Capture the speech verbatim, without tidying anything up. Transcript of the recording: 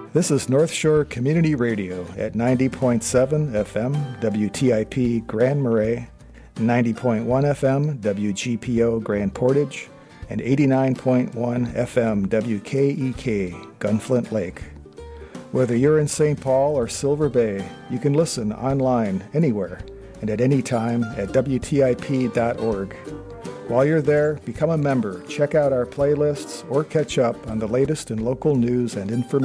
This is North Shore Community Radio at ninety point seven F M W T I P Grand Marais, ninety point one F M W G P O Grand Portage, and eighty-nine point one F M W K E K Gunflint Lake. Whether you're in Saint Paul or Silver Bay, you can listen online anywhere and at any time at W T I P dot org. While you're there, become a member, check out our playlists, or catch up on the latest in local news and information.